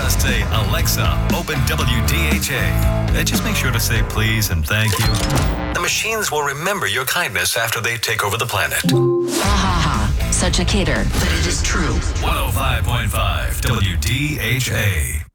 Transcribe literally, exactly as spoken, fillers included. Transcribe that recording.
Just say, Alexa, open W D H A. And just make sure to say please and thank you. The machines will remember your kindness after they take over the planet. Ha ha ha. Such a kidder, but it is true. one oh five point five W D H A.